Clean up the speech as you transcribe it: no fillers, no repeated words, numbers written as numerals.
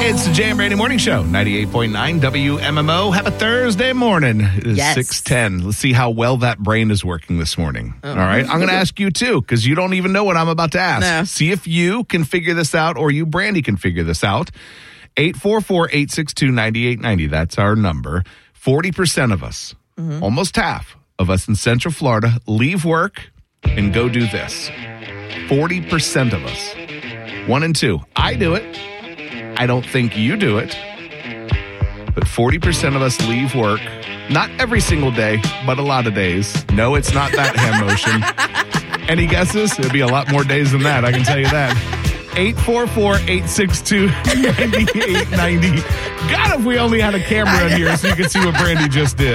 It's the Jay and Brandy Morning Show, 98.9 WMMO. Have a Thursday morning. It is 6:10. Let's see how well that brain is working this morning. All right. I'm going to ask you, too, because you don't even know what I'm about to ask. No. See if you can figure this out or you, Brandy, can figure this out. 844-862-9890. That's our number. 40% of us, almost half of us in Central Florida, leave work and go do this. 40% of us. 1 and 2. I do it. I don't think you do it. But 40% of us leave work. Not every single day, but a lot of days. No, it's not that hand motion. Any guesses? It'd be a lot more days than that, I can tell you that. 844-862-9890. God, if we only had a camera in here so you could see what Brandy just did.